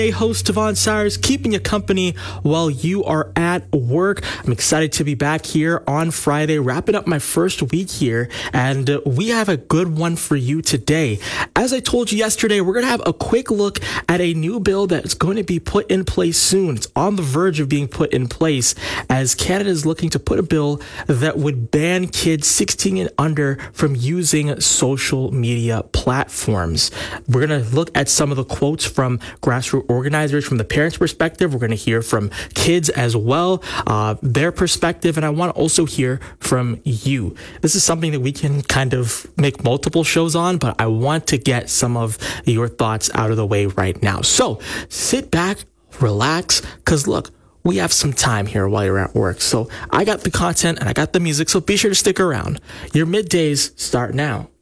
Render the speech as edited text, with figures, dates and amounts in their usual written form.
Hey, host Tavon Cyrus, keeping you company while you are at work. I'm excited to be back here on Friday, wrapping up my first week here, and we have a good one for you today. As I told you yesterday, we're going to have a quick look at a new bill that's going to be put in place soon. It's on the verge of being put in place as Canada is looking to put a bill that would ban kids 16 and under from using social media platforms. We're going to look at some of the quotes from grassroots organizers from the parents' perspective. We're going to hear from kids as well, their perspective, and I want to also hear from you. This is something that we can kind of make multiple shows on, but I want to get some of your thoughts out of the way right now. So sit back, relax, because look, we have some time here while you're at work. So I got the content and I got the music, so be sure to stick around. Your middays start now.